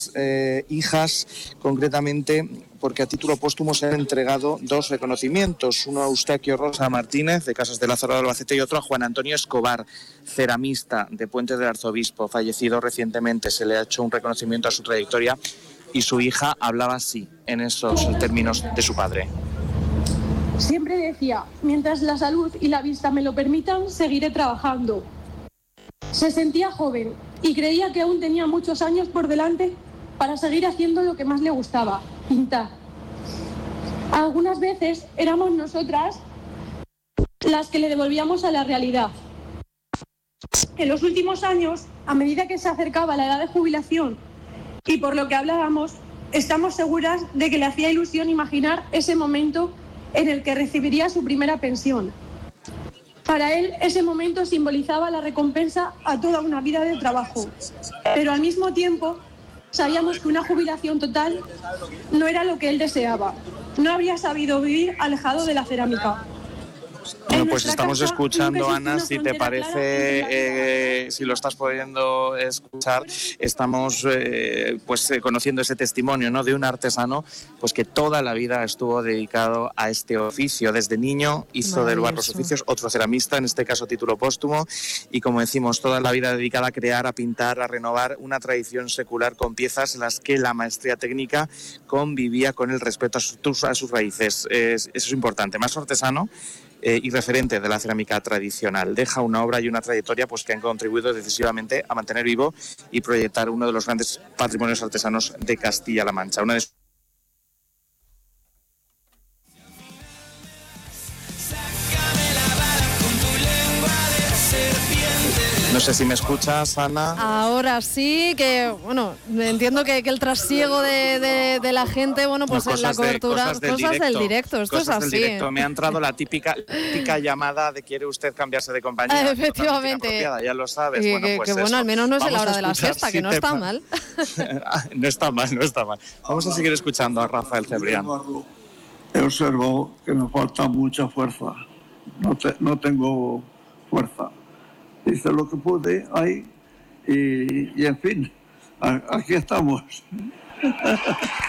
hijas, concretamente, porque a título póstumo se han entregado 2 reconocimientos, uno a Eustaquio Rosa Martínez, de Casas de Lázaro de Albacete, y otro a Juan Antonio Escobar, ceramista de Puente del Arzobispo, fallecido recientemente. Se le ha hecho un reconocimiento a su trayectoria y su hija hablaba así, en esos términos, de su padre. Siempre decía, mientras la salud y la vista me lo permitan, seguiré trabajando. Se sentía joven y creía que aún tenía muchos años por delante para seguir haciendo lo que más le gustaba, pintar. Algunas veces éramos nosotras las que le devolvíamos a la realidad. En los últimos años, a medida que se acercaba la edad de jubilación y por lo que hablábamos, estamos seguras de que le hacía ilusión imaginar ese momento en el que recibiría su primera pensión. Para él, ese momento simbolizaba la recompensa a toda una vida de trabajo. Pero al mismo tiempo, sabíamos que una jubilación total no era lo que él deseaba. No habría sabido vivir alejado de la cerámica. Bueno, pues estamos escuchando, Ana, si te parece, si lo estás pudiendo escuchar, estamos conociendo ese testimonio, ¿no?, de un artesano pues que toda la vida estuvo dedicado a este oficio. Desde niño hizo del barro sus oficios, otro ceramista, en este caso título póstumo, y como decimos, toda la vida dedicada a crear, a pintar, a renovar una tradición secular con piezas en las que la maestría técnica convivía con el respeto a sus raíces. Eso es importante. Más artesano y referente de la cerámica tradicional. Deja una obra y una trayectoria pues que han contribuido decisivamente a mantener vivo y proyectar uno de los grandes patrimonios artesanos de Castilla-La Mancha. Una de No sé si me escuchas, Ana. Ahora sí, que bueno, entiendo que el trasiego de la gente, bueno, pues en la cobertura, cosas del directo, esto es así. Me ha entrado la típica llamada de ¿quiere usted cambiarse de compañía? Efectivamente. Ya lo sabes. Que bueno, al menos no es la hora de la siesta, que no está mal. No está mal. Vamos a seguir escuchando a Rafael Cebrián. He observado que me falta mucha fuerza. No tengo fuerza. Hice lo que pude ahí y en fin, aquí estamos.